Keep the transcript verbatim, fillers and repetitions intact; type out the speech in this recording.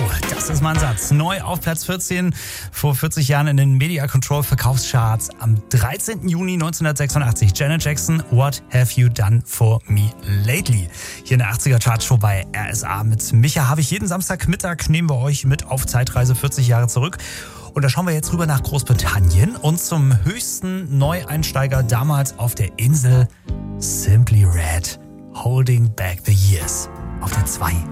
das ist mein Satz. Neu auf Platz vierzehn, vor vierzig Jahren in den Media Control Verkaufscharts. Am dreizehnten Juni neunzehnhundertsechsundachtzig, Janet Jackson, What Have You Done For Me Lately? Hier in der achtziger Chartshow bei R S A mit Micha habe ich jeden Samstagmittag, nehmen wir euch mit auf Zeitreise vierzig Jahre zurück. Und da schauen wir jetzt rüber nach Großbritannien und zum höchsten Neueinsteiger damals auf der Insel, Simply Red, Holding Back the Years, auf der zwei.